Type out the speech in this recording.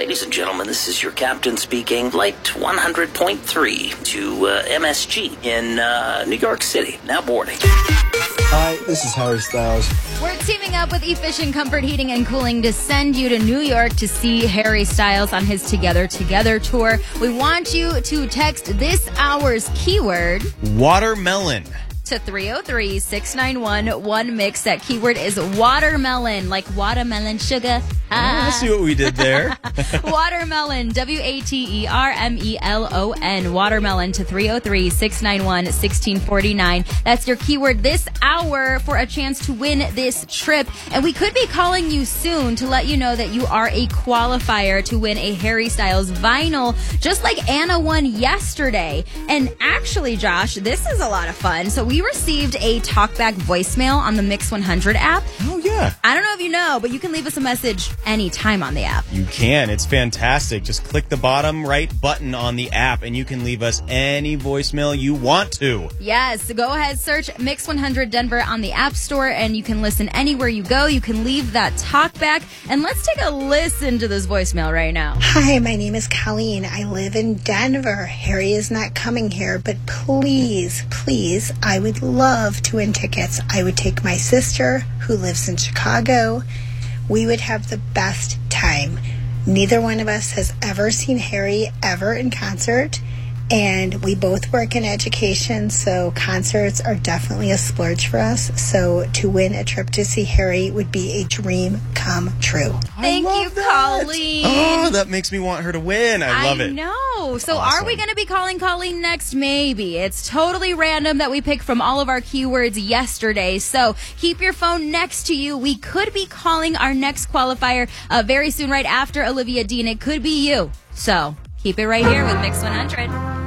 Ladies and gentlemen, this is your captain speaking. Flight 100.3 to MSG in New York City. Now boarding. Hi, this is Harry Styles. We're teaming up with Efficient Comfort Heating and Cooling to send you to New York to see Harry Styles on his Together Together tour. We want you to text this hour's keyword watermelon to 303-691-1MIX. That keyword is watermelon, like watermelon sugar. I see what we did there. Watermelon, WATERMELON, watermelon to 303-691-1649. That's your keyword this hour for a chance to win this trip. And we could be calling you soon to let you know that you are a qualifier to win a Harry Styles vinyl, just like Anna won yesterday. And actually, Josh, this is a lot of fun. So we received a talkback voicemail on the Mix 100 app. Oh, yeah. I don't know if you know, but you can leave us a message anytime on the app. You can. It's fantastic. Just click the bottom right button on the app and you can leave us any voicemail you want to. Yes. Go ahead, search Mix 100 Denver on the App Store and you can listen anywhere you go. You can leave that talkback. And let's take a listen to this voicemail right now. Hi, my name is Colleen. I live in Denver. Harry is not coming here, but please, I would love to win tickets. I would take my sister who lives in Chicago. We would have the best time. Neither one of us has ever seen Harry ever in concert, and we both work in education, so concerts are definitely a splurge for us. So to win a trip to see Harry would be a dream come true. Thank you, Colleen. Oh, that makes me want her to win. I love it. I know. So awesome. Are we going to be calling Colleen next? Maybe. It's totally random that we pick from all of our keywords yesterday. So keep your phone next to you. We could be calling our next qualifier very soon, right after Olivia Dean. It could be you. So keep it right here with Mix 100.